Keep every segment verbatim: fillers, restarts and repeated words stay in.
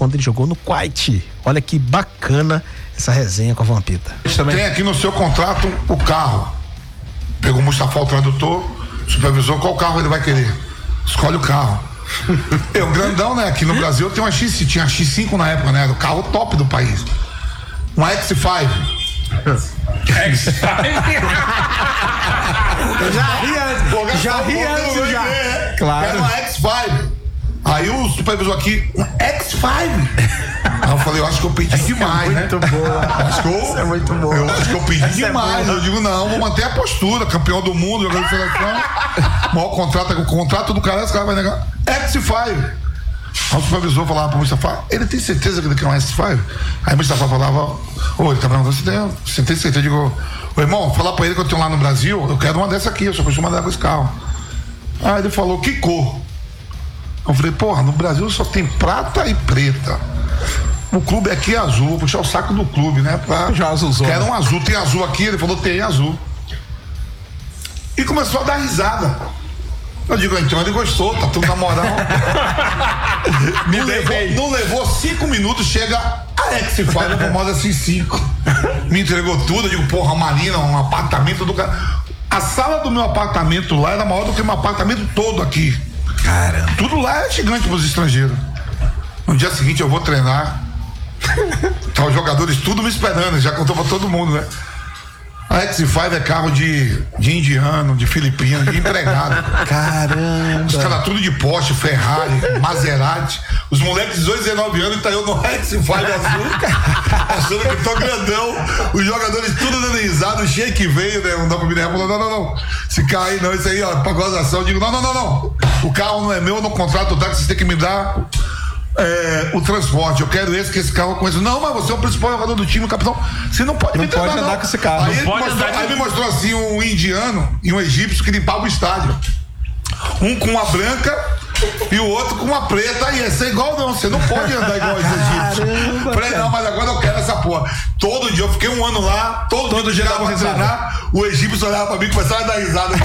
quando ele jogou no Kuwait. Olha que bacana essa resenha com a Vampeta. Tem aqui no seu contrato o carro. Pegou o Mustafa, o tradutor, supervisor, qual carro ele vai querer? Escolhe o carro. Eu, grandão, né? Aqui no Brasil tem uma X, tinha a X cinco na época, né? Era o carro top do país. Uma X cinco. X cinco. Já ri antes. Já ri antes, já. Ver, claro. Era uma X cinco. Aí o supervisor aqui, X cinco. Aí eu falei, eu acho que eu pedi demais, é muito né? boa. Acho que eu, Isso é muito boa. Eu acho que eu pedi Essa demais. é eu digo, não, vou manter a postura, campeão do mundo, jogador de seleção. Maior contrato, o contrato do cara, esse cara vai negar. X cinco. Aí o supervisor falava pro Mustafa, ele tem certeza que ele quer um X cinco? Aí o Mustafa falava, ô, ele tá perguntando, você tem, você tem certeza? Eu digo, ô irmão, fala pra ele que eu tenho lá no Brasil, eu quero uma dessa aqui, eu só costumo andar com esse carro. Aí ele falou, que cor? Eu falei, porra, no Brasil só tem prata e preta. O clube aqui é azul, vou puxar o saco do clube, né? Pra... Já azulzou. Quero um azul, tem azul aqui, ele falou, tem azul. E começou a dar risada. Eu digo, então ele gostou, tá tudo na moral. não, levou, não levou cinco minutos, chega a X cinco, a famosa C cinco. Me entregou tudo, eu digo, porra, Marina, um apartamento do cara. A sala do meu apartamento lá era maior do que o meu apartamento todo aqui. Caramba. Tudo lá é gigante pros estrangeiros. No dia seguinte eu vou treinar. Tá os jogadores tudo me esperando, já contou pra todo mundo, né? A X cinco é carro de, de indiano, de filipino, de empregado. Caramba. Os caras tudo de Porsche, Ferrari, Maserati. Os moleques de dezoito, dezenove anos e tá eu no X cinco azul, achando que tô grandão. Os jogadores tudo dando risada, o Sheik veio, né? Não dá pra me dar, falou, não, não, não. Esse carro aí não, isso aí, ó, pra gozação. Eu digo, não, não, não, não. O carro não é meu, no contrato tá, que vocês têm que me dar. É, o transporte, eu quero esse, que esse carro eu conheço. Não, mas você é o principal jogador do time, o capitão. Você não pode não me treinar, pode andar não. com esse carro. Aí, ele pode mostrou, andar aí de... me mostrou assim um indiano e um egípcio que limpava o estádio. Um com uma branca e o outro com uma preta. Aí esse é igual, não. Você não pode andar igual os egípcios. Falei, não, mas agora eu quero essa porra. Todo dia, eu fiquei um ano lá, todo, todo dia dava pra treinar. O egípcio olhava pra mim e começava a dar risada.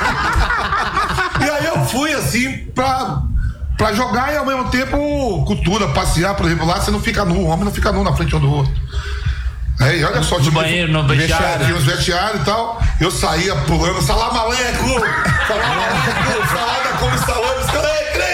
E aí eu fui assim pra. Pra jogar e ao mesmo tempo cultura, passear, por exemplo, lá você não fica nu, o homem não fica nu na frente um do outro. É, e olha só, no tipo, banheiro, no vestiário. Tinha uns vestiários e tal, eu saía pulando, salam aleco, salam aleco, salada como salame, os caras,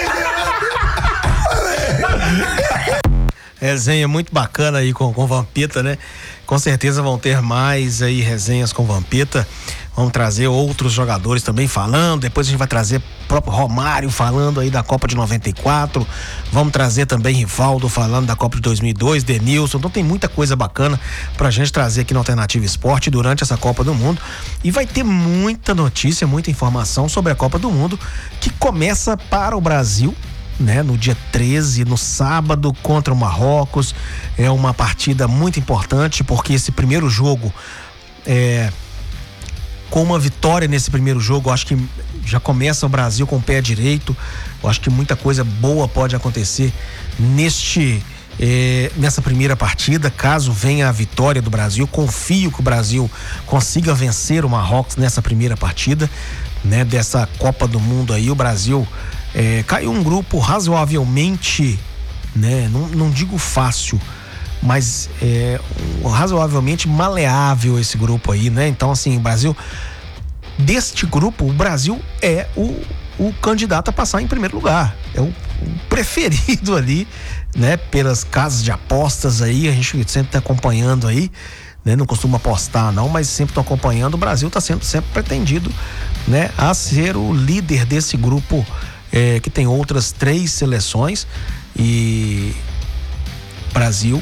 é Resenha muito bacana aí com, com Vampeta, né? Com certeza vão ter mais aí resenhas com Vampeta. Vamos trazer outros jogadores também falando. Depois a gente vai trazer o próprio Romário falando aí da Copa de noventa e quatro. Vamos trazer também Rivaldo falando da Copa de dois mil e dois, Denilson. Então tem muita coisa bacana pra gente trazer aqui no Alternativa Esporte durante essa Copa do Mundo. E vai ter muita notícia, muita informação sobre a Copa do Mundo, que começa para o Brasil, né, no dia treze, no sábado, contra o Marrocos. É uma partida muito importante, porque esse primeiro jogo, é, com uma vitória nesse primeiro jogo, eu acho que já começa o Brasil com o pé direito. Eu acho que muita coisa boa pode acontecer neste é, nessa primeira partida, caso venha a vitória do Brasil. Confio que o Brasil consiga vencer o Marrocos nessa primeira partida, né, dessa Copa do Mundo aí. O Brasil É, caiu um grupo razoavelmente, né, não, não digo fácil, mas é, um, razoavelmente maleável esse grupo aí, né? Então, assim, o Brasil, deste grupo, o Brasil é o, o candidato a passar em primeiro lugar, é o, o preferido ali, né, pelas casas de apostas aí. A gente sempre tá acompanhando aí, né? Não costumo apostar não, mas sempre tô acompanhando. O Brasil tá sendo sempre pretendido, né, a ser o líder desse grupo, É, que tem outras três seleções. E Brasil,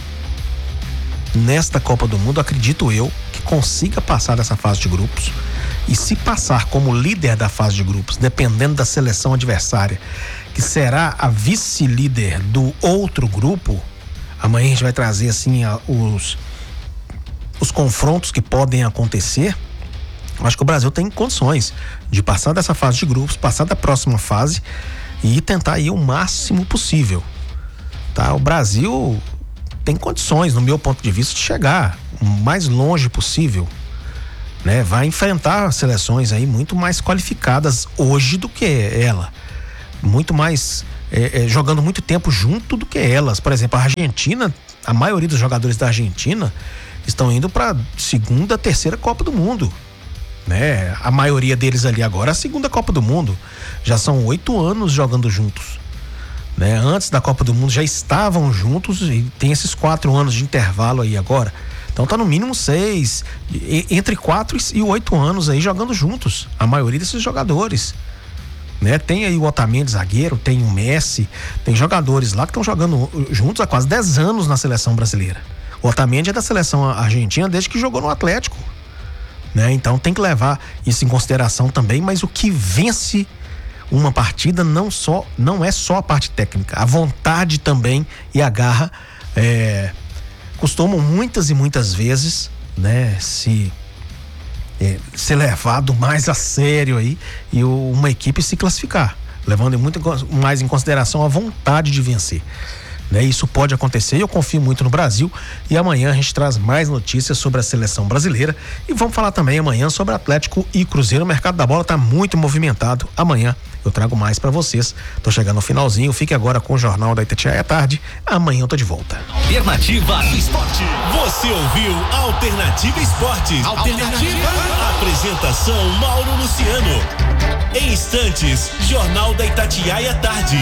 nesta Copa do Mundo, acredito eu que consiga passar dessa fase de grupos. E se passar como líder da fase de grupos, dependendo da seleção adversária, que será a vice-líder do outro grupo, amanhã a gente vai trazer assim a, os, os confrontos que podem acontecer. Acho que o Brasil tem condições de passar dessa fase de grupos, passar da próxima fase e tentar ir o máximo possível, tá? O Brasil tem condições, no meu ponto de vista, de chegar o mais longe possível, né? Vai enfrentar seleções aí muito mais qualificadas hoje do que ela, muito mais é, é, jogando muito tempo junto do que elas. Por exemplo, a Argentina, a maioria dos jogadores da Argentina estão indo para segunda, terceira Copa do Mundo, né? A maioria deles ali agora é a segunda Copa do Mundo. Já são oito anos jogando juntos, né? Antes da Copa do Mundo já estavam juntos e tem esses quatro anos de intervalo aí agora. Então tá no mínimo seis, entre quatro e oito anos aí jogando juntos, a maioria desses jogadores, né? Tem aí o Otamendi, zagueiro, tem o Messi, tem jogadores lá que estão jogando juntos há quase dez anos na seleção brasileira. O Otamendi é da seleção argentina desde que jogou no Atlético, né? Então tem que levar isso em consideração também, mas o que vence uma partida não, só, não é só a parte técnica, a vontade também e a garra é... costumam muitas e muitas vezes, né, se é, ser levado mais a sério aí e o, uma equipe se classificar, levando muito mais em consideração a vontade de vencer, né? Isso pode acontecer, eu confio muito no Brasil, e amanhã a gente traz mais notícias sobre a seleção brasileira e vamos falar também amanhã sobre Atlético e Cruzeiro. O mercado da bola está muito movimentado. Amanhã eu trago mais para vocês. Tô chegando no finalzinho, fique agora com o Jornal da Itatiaia à tarde. Amanhã eu tô de volta. Alternativa Esporte. Você ouviu Alternativa Esportes. Alternativa. Apresentação Mauro Luciano. Em instantes, Jornal da Itatiaia à tarde.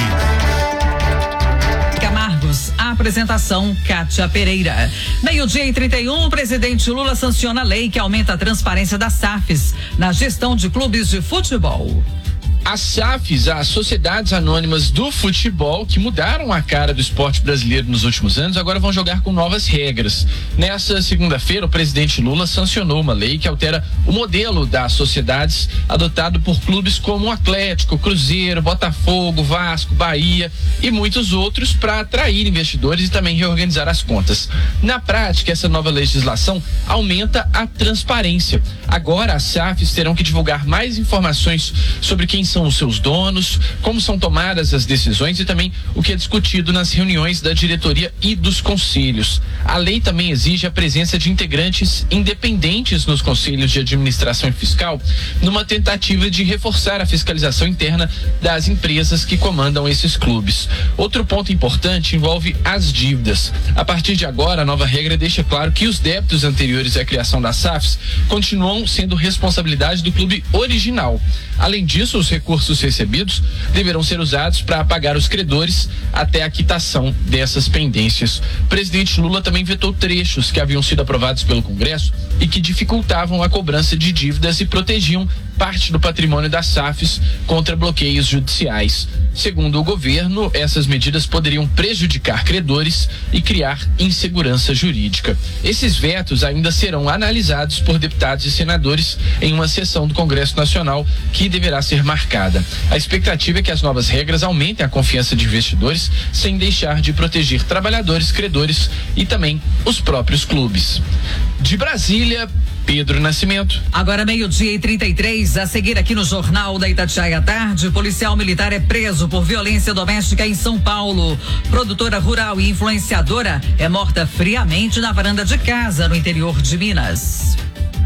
Camargos, a apresentação Kátia Pereira. Meio-dia e trinta e um, o presidente Lula sanciona a lei que aumenta a transparência das S A Fs na gestão de clubes de futebol. As S A Fs, as Sociedades Anônimas do Futebol, que mudaram a cara do esporte brasileiro nos últimos anos, agora vão jogar com novas regras. Nessa segunda-feira, o presidente Lula sancionou uma lei que altera o modelo das sociedades adotado por clubes como o Atlético, Cruzeiro, Botafogo, Vasco, Bahia e muitos outros para atrair investidores e também reorganizar as contas. Na prática, essa nova legislação aumenta a transparência. Agora, as S A Fs terão que divulgar mais informações sobre quem são os seus donos, como são tomadas as decisões e também o que é discutido nas reuniões da diretoria e dos conselhos. A lei também exige a presença de integrantes independentes nos conselhos de administração e fiscal, numa tentativa de reforçar a fiscalização interna das empresas que comandam esses clubes. Outro ponto importante envolve as dívidas. A partir de agora, a nova regra deixa claro que os débitos anteriores à criação das S A Fs continuam sendo responsabilidade do clube original. Além disso, os recursos recebidos deverão ser usados para pagar os credores até a quitação dessas pendências. O presidente Lula também vetou trechos que haviam sido aprovados pelo Congresso e que dificultavam a cobrança de dívidas e protegiam parte do patrimônio das S A Fs contra bloqueios judiciais. Segundo o governo, essas medidas poderiam prejudicar credores e criar insegurança jurídica. Esses vetos ainda serão analisados por deputados e senadores em uma sessão do Congresso Nacional que deverá ser marcada. A expectativa é que as novas regras aumentem a confiança de investidores sem deixar de proteger trabalhadores, credores e também os próprios clubes. De Brasília, Pedro Nascimento. Agora meio-dia e trinta e três, a seguir aqui no Jornal da Itatiaia à tarde, policial militar é preso por violência doméstica em São Paulo. Produtora rural e influenciadora é morta friamente na varanda de casa no interior de Minas.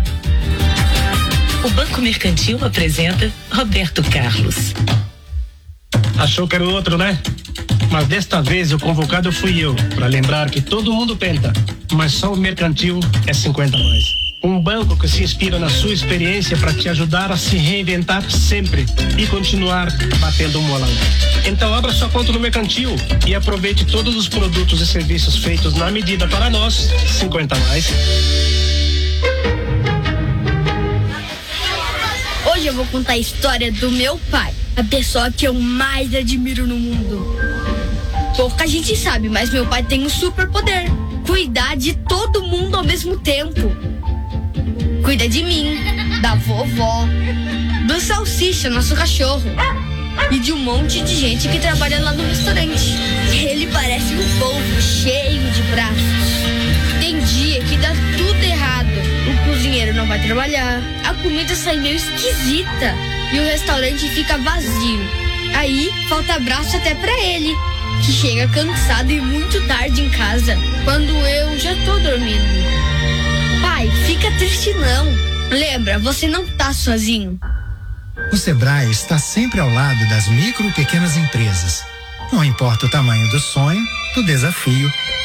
O Banco Mercantil apresenta Roberto Carlos. Achou que era o outro, né? Mas desta vez o convocado fui eu, para lembrar que todo mundo penta, mas só o Mercantil é cinquenta a mais. Um banco que se inspira na sua experiência para te ajudar a se reinventar sempre e continuar batendo um bolão. Então abra sua conta no Mercantil e aproveite todos os produtos e serviços feitos na medida para nós, cinquenta a mais. Hoje eu vou contar a história do meu pai, a pessoa que eu mais admiro no mundo. Pouca gente sabe, mas meu pai tem um superpoder: cuidar de todo mundo ao mesmo tempo. Cuida de mim, da vovó, do Salsicha, nosso cachorro, e de um monte de gente que trabalha lá no restaurante. Ele parece um polvo cheio de braços. Tem dia que dá tudo errado. O cozinheiro não vai trabalhar, a comida sai meio esquisita e o restaurante fica vazio. Aí falta braço até pra ele, que chega cansado e muito tarde em casa, quando eu já tô dormindo. Pai, fica triste não. Lembra, você não tá sozinho. O Sebrae está sempre ao lado das micro e pequenas empresas. Não importa o tamanho do sonho, do desafio